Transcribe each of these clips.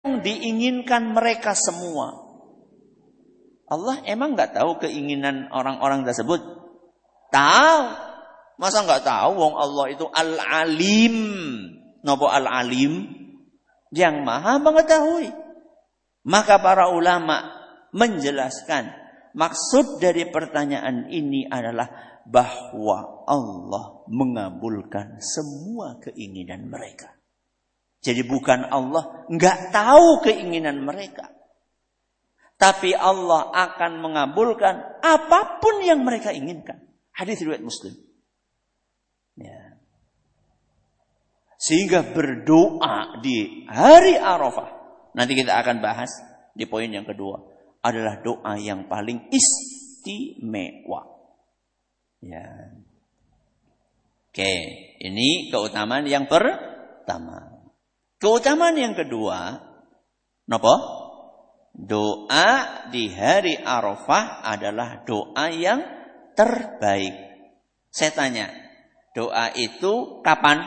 diinginkan mereka semua. Allah emang nggak tahu keinginan orang-orang tersebut? Tahu. Masa nggak tahu? Wong Allah itu Al-Alim. Napa Al-Alim? Yang maha mengetahui. Maka para ulama menjelaskan maksud dari pertanyaan ini adalah bahwa Allah mengabulkan semua keinginan mereka. Jadi bukan Allah nggak tahu keinginan mereka. Tapi Allah akan mengabulkan apapun yang mereka inginkan. Hadis riwayat Muslim. Ya. Sehingga berdoa di hari Arafah, nanti kita akan bahas di poin yang kedua, adalah doa yang paling istimewa. Ya. Oke, ini keutamaan yang pertama. Keutamaan yang kedua, napa? Doa di hari Arafah adalah doa yang terbaik. Saya tanya, doa itu kapan?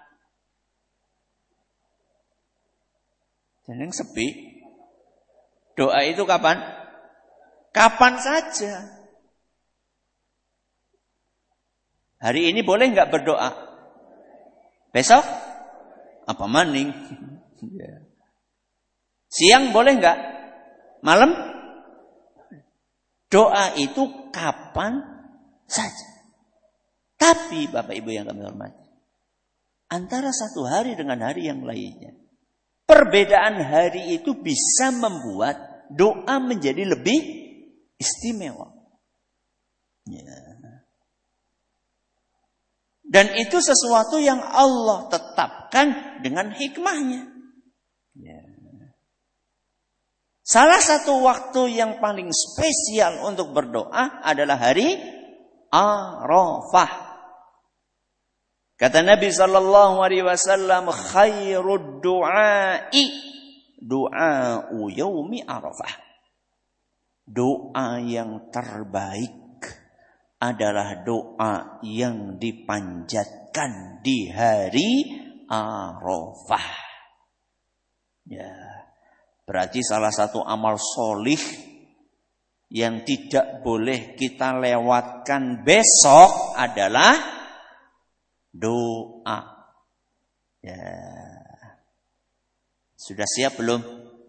Jangan sepi. Doa itu kapan? Kapan saja. Hari ini boleh nggak berdoa? Besok? Apa maning? Siang boleh nggak? Malam? Doa itu kapan saja. Tapi Bapak Ibu yang kami hormati, antara satu hari dengan hari yang lainnya, perbedaan hari itu bisa membuat doa menjadi lebih istimewa. Ya. Dan itu sesuatu yang Allah tetapkan dengan hikmahnya. Ya. Salah satu waktu yang paling spesial untuk berdoa adalah hari Arafah. Kata Nabi sallallahu alaihi wasallam, khairud du'ai du'a'u yaumi Arafah. Doa yang terbaik adalah doa yang dipanjatkan di hari Arafah. Ya. Berarti salah satu amal solih yang tidak boleh kita lewatkan besok adalah doa. Ya. Sudah siap belum?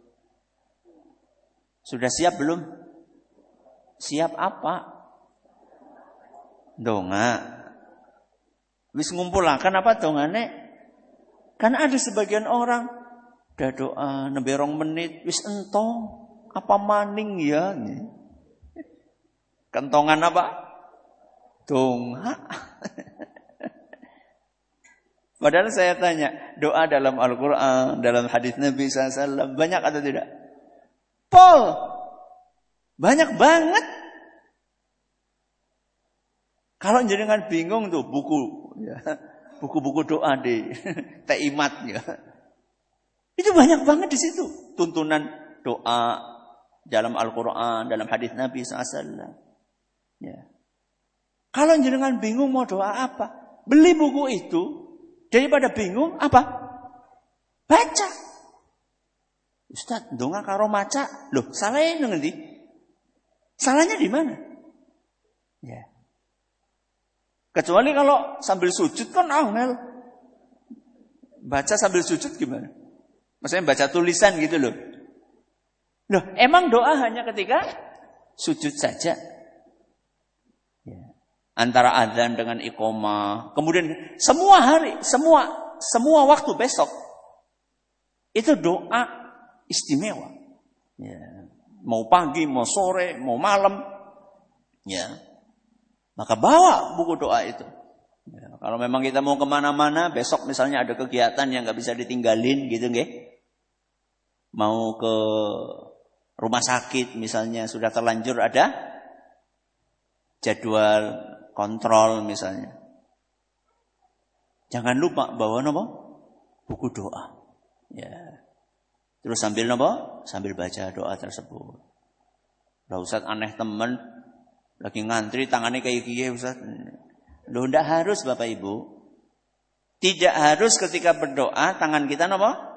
Sudah siap belum? Siap apa? Donga. Wis ngumpulakan apa dongane? Kan ada sebagian orang udah doa nembe 2 menit wis entong apa maning ya. Kentongan apa? Donga. Padahal saya tanya, doa dalam Al-Quran, dalam hadis Nabi SAW, banyak atau tidak? Pol, banyak banget. Kalau jenengan bingung tuh buku, ya, buku-buku doa di Teimat ya, itu banyak banget di situ tuntunan doa dalam Al-Quran, dalam hadis Nabi SAW. Ya. Kalau jenengan bingung mau doa apa, beli buku itu. Daripada bingung, apa? Baca. Ustaz, donga karo maca. Loh, salahnya ngendi? Salahnya di mana? Ya. Kecuali kalau sambil sujud kan angel. Baca sambil sujud gimana? Maksudnya baca tulisan gitu loh. Loh, emang doa hanya ketika sujud saja? Ya. Antara adzan dengan iqamah, kemudian semua hari, semua waktu besok itu doa istimewa. Ya. Mau pagi, mau sore, mau malam, ya. Maka bawa buku doa itu. Ya. Kalau memang kita mau kemana-mana, besok misalnya ada kegiatan yang nggak bisa ditinggalin, gitu, nggih? Mau ke rumah sakit misalnya sudah terlanjur ada jadwal kontrol misalnya. Jangan lupa bawa apa? Buku doa. Ya. Terus sambil apa? Sambil baca doa tersebut. Lah Ustaz aneh temen lagi ngantri tangannya kayak gini Ustaz. Loh ndak harus Bapak Ibu. Tidak harus ketika berdoa tangan kita apa?